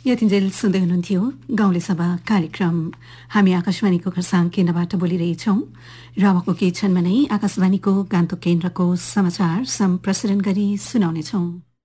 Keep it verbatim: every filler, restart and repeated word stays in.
यतिन्जेल सुन्दै हुनुहुन्थ्यो गाउँले सभा कार्यक्रम। हामी आकाशवाणीको खरसाङ केन्द्रबाट बोलिरहेछौं र अबको केही क्षणमा नै आकाशवाणीको गान्तोक केन्द्रको समाचार सम्प्रसारण गरी सुनाउनेछौं।